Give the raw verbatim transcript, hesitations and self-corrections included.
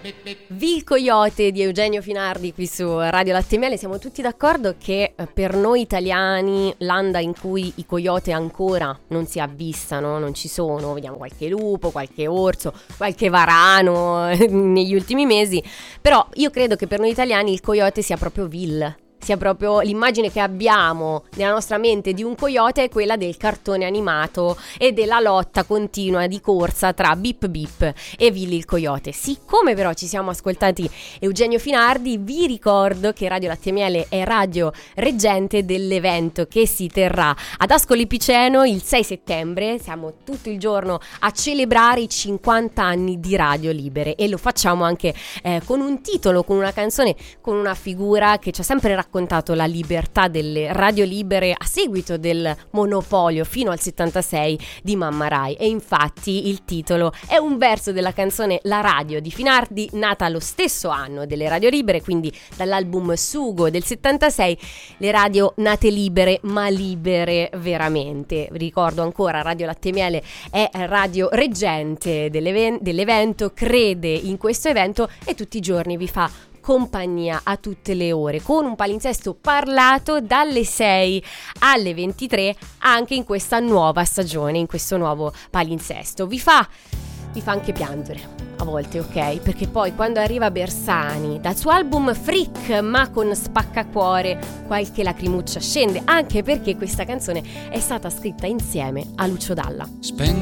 Vil Coyote di Eugenio Finardi qui su Radio Latte e Miele. Siamo tutti d'accordo che per noi italiani l'anda in cui i coyote ancora non si avvistano, non ci sono, vediamo qualche lupo, qualche orso, qualche varano negli ultimi mesi, però io credo che per noi italiani il coyote sia proprio vil. Sia proprio l'immagine che abbiamo nella nostra mente di un coyote è quella del cartone animato e della lotta continua di corsa tra Bip Bip e Willy il coyote. Siccome però ci siamo ascoltati Eugenio Finardi, vi ricordo che Radio Latte e Miele è radio reggente dell'evento che si terrà ad Ascoli Piceno il sei settembre. Siamo tutto il giorno a celebrare i cinquanta anni di Radio Libere e lo facciamo anche eh, con un titolo, con una canzone, con una figura che ci ha sempre raccontato raccontato la libertà delle radio libere a seguito del monopolio fino al settantasei di Mamma Rai, e infatti il titolo è un verso della canzone La Radio di Finardi, nata lo stesso anno delle radio libere, quindi dall'album Sugo del settantasei, le radio nate libere ma libere veramente. Ricordo ancora, Radio Latte e Miele è radio reggente dell'even- dell'evento, crede in questo evento e tutti i giorni vi fa compagnia a tutte le ore con un palinsesto parlato dalle sei alle ventitré anche in questa nuova stagione, in questo nuovo palinsesto. Vi fa vi fa anche piangere a volte, ok? Perché poi quando arriva Bersani dal suo album Freak ma con Spaccacuore, qualche lacrimuccia scende, anche perché questa canzone è stata scritta insieme a Lucio Dalla. Spengo